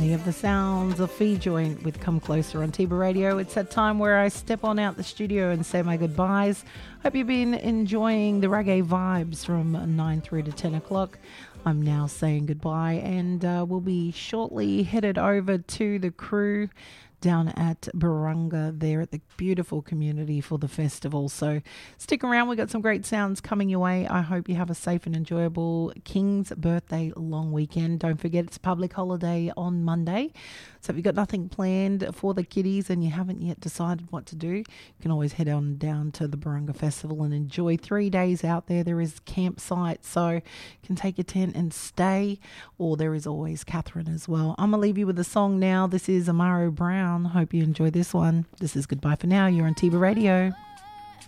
finally have the sounds of Fee Joint with Come Closer on Tiba Radio. It's that time where I step on out the studio and say my goodbyes. Hope you've been enjoying the reggae vibes from 9 through to 10 o'clock. I'm now saying goodbye, and we'll be shortly headed over to the crew down at Barunga there at the beautiful community for the festival. So stick around, we've got some great sounds coming your way. I hope you have a safe and enjoyable King's Birthday long weekend. Don't forget it's a public holiday on Monday. So if you've got nothing planned for the kiddies and you haven't yet decided what to do, you can always head on down to the Barunga Festival and enjoy 3 days out there. There is campsite, so you can take your tent and stay, or there is always Catherine as well. I'm going to leave you with a song now. This is Amaro Brown. Hope you enjoy this one. This is Goodbye for Now. You're on Tiba Radio.